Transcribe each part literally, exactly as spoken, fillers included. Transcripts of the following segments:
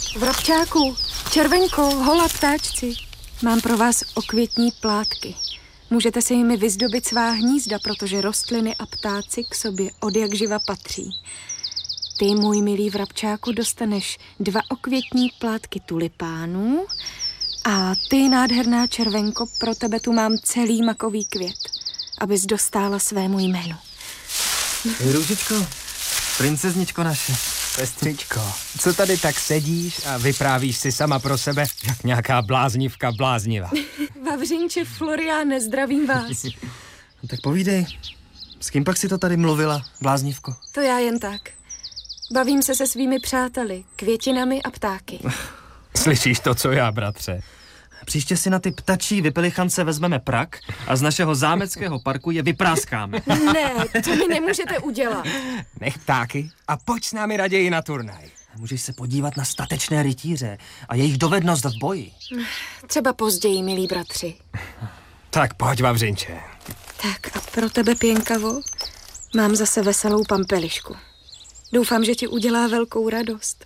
Vrabčáku, červeňko, hola, ptáčci. Mám pro vás okvětní plátky. Můžete si jimi vyzdobit svá hnízda, protože rostliny a ptáci k sobě odjakživa patří. Ty, můj milý vrabčáku, dostaneš dva okvětní plátky tulipánů a ty, nádherná červenko, pro tebe tu mám celý makový květ, abys dostála svému jménu. Růžičko, princezničko naše. Sestřičko, co tady tak sedíš a vyprávíš si sama pro sebe, jak nějaká bláznivka bláznivá? Vavřínče Floriáne, zdravím vás. Tak povídej, s kým pak si to tady mluvila, bláznivko? To já jen tak. Bavím se se svými přáteli, květinami a ptáky. Slyšíš to, co já, bratře? Příště si na ty ptačí vypelichance vezmeme prak a z našeho zámeckého parku je vypráskáme. Ne, to mi nemůžete udělat. Nech ptáky a pojď s námi raději na turnaj. Můžeš se podívat na statečné rytíře a jejich dovednost v boji. Třeba později, milí bratři. Tak pojď, Vavřinče. Tak a pro tebe, pěnkavo, mám zase veselou pampelišku. Doufám, že ti udělá velkou radost.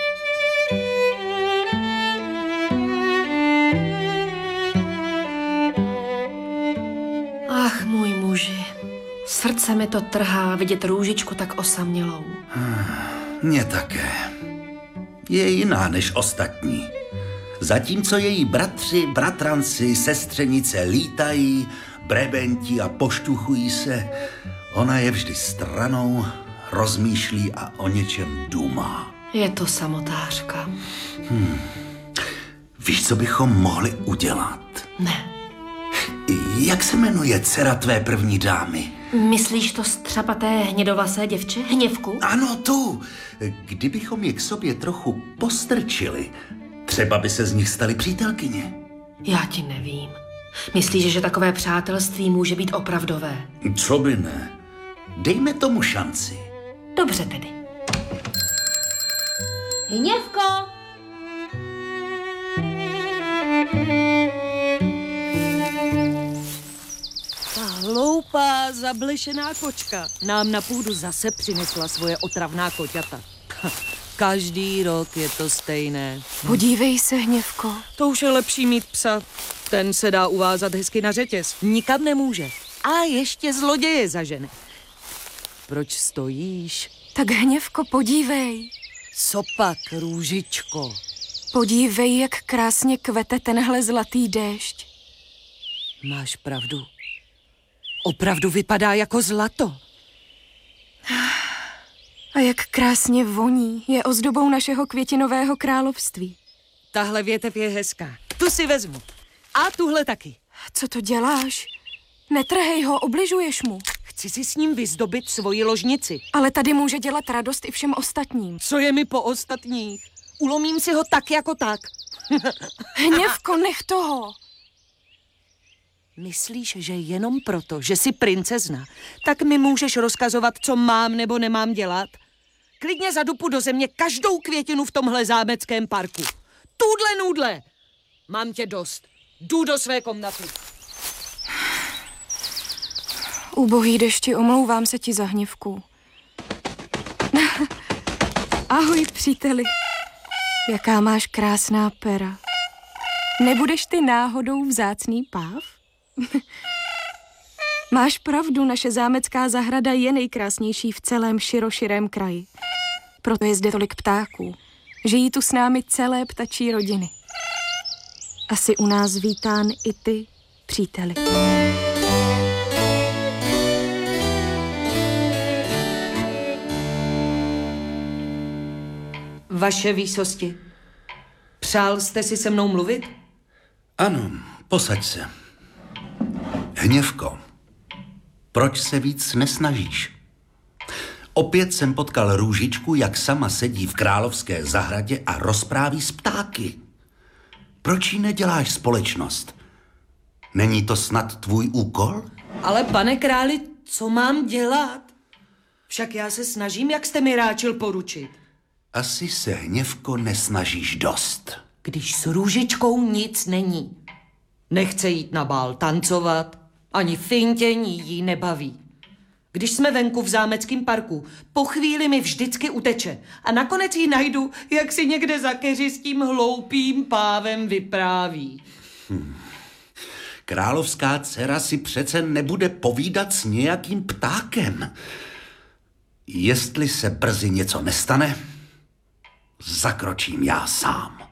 Ach, můj muži, srdce mi to trhá vidět Růžičku tak osamělou. Mně také. Je jiná než ostatní. Zatímco její bratři, bratranci, sestřenice lítají, brebentí a poštuchují se, ona je vždy stranou, rozmýšlí a o něčem dumá. Je to samotářka. Hmm. Víš, co bychom mohli udělat? Ne. Jak se jmenuje dcera tvé první dámy? Myslíš to střapaté hnědovlasé děvče? Hněvku? Ano, tu. Kdybychom je k sobě trochu postrčili, třeba by se z nich staly přítelkyně. Já ti nevím. Myslíš, že takové přátelství může být opravdové? Co by ne? Dejme tomu šanci. Dobře tedy. Hněvko! Ta hloupá, zablešená kočka nám na půdu zase přinesla svoje otravná koťata. Každý rok je to stejné. Podívej se, Hněvko. To už je lepší mít psa. Ten se dá uvázat hezky na řetěz. Nikam nemůže. A ještě zloděje zažene. Proč stojíš? Tak, Hněvko, podívej. Co pak, Růžičko? Podívej, jak krásně kvete tenhle zlatý déšť. Máš pravdu. Opravdu vypadá jako zlato. A jak krásně voní, je ozdobou našeho květinového království. Tahle větev je hezká. Tu si vezmu. A tuhle taky. Co to děláš? Netrhej ho, obližuješ mu. Chci si s ním vyzdobit svoji ložnici. Ale tady může dělat radost i všem ostatním. Co je mi po ostatních? Ulomím si ho tak jako tak. Hněvko, nech toho. Myslíš, že jenom proto, že jsi princezna, tak mi můžeš rozkazovat, co mám nebo nemám dělat? Klidně zadupu do země každou květinu v tomhle zámeckém parku. Tudle nudle. Mám tě dost. Jdu do své komnaty. Ubohý dešti, omlouvám se ti za hněvku. Ahoj, příteli. Jaká máš krásná pera. Nebudeš ty náhodou vzácný páv? Máš pravdu, naše zámecká zahrada je nejkrásnější v celém široširém kraji. Proto je zde tolik ptáků. Žijí tu s námi celé ptačí rodiny. Asi u nás vítán i ty, příteli. Vaše výsosti, přál jste si se mnou mluvit? Ano, posaď se. Hněvko, proč se víc nesnažíš? Opět jsem potkal Růžičku, jak sama sedí v královské zahradě a rozpráví s ptáky. Proč jí neděláš společnost? Není to snad tvůj úkol? Ale pane králi, co mám dělat? Však já se snažím, jak jste mi ráčil poručit. Asi se, Hněvko, nesnažíš dost. Když s Růžičkou nic není. Nechce jít na bál tancovat, ani fintění jí nebaví. Když jsme venku v zámeckém parku, po chvíli mi vždycky uteče a nakonec ji najdu, jak si někde za keři s tím hloupým pávem vypráví. Hmm. Královská dcera si přece nebude povídat s nějakým ptákem. Jestli se brzy něco nestane, zakročím já sám.